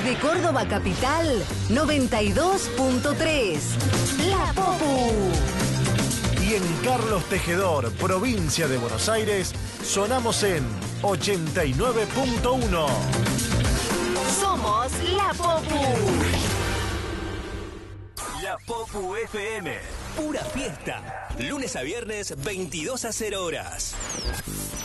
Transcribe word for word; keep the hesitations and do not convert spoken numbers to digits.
Desde Córdoba Capital, noventa y dos punto tres. La Popu. Y en Carlos Tejedor, provincia de Buenos Aires, sonamos en ochenta y nueve punto uno. Somos La Popu. La Popu F M. Pura fiesta. Lunes a viernes, veintidós a cero horas.